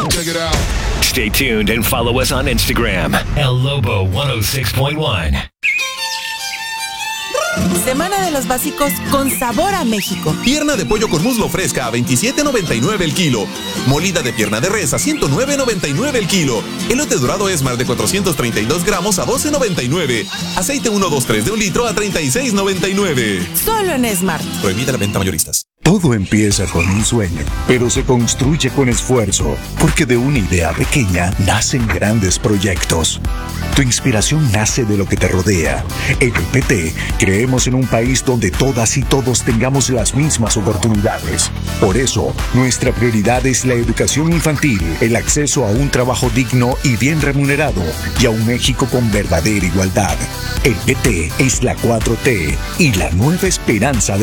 Check it out. Stay tuned and follow us on Instagram. El Lobo 106.1. Semana de los básicos con sabor a México. Pierna de pollo con muslo fresca a $27.99 el kilo. Molida de pierna de res a $109.99 el kilo. Elote dorado Esmar de 432 gramos a $12.99. Aceite 123 de un litro a $36.99. Solo en Smart. Prohibida la venta mayoristas. Todo empieza con un sueño, pero se construye con esfuerzo, porque de una idea pequeña nacen grandes proyectos. Tu inspiración nace de lo que te rodea. En el PT creemos en un país donde todas y todos tengamos las mismas oportunidades. Por eso, nuestra prioridad es la educación infantil, el acceso a un trabajo digno y bien remunerado, y a un México con verdadera igualdad. El PT es la 4T y la nueva esperanza de